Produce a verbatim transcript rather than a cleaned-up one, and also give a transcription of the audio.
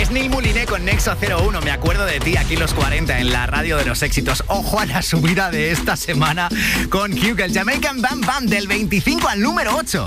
es Neil Mouliné con Nexo cero uno. Me acuerdo de ti aquí los cuarenta en la radio de los éxitos. Ojo a la subida de esta semana con Hugh, el Jamaican Bam Bam del veinticinco al número ocho.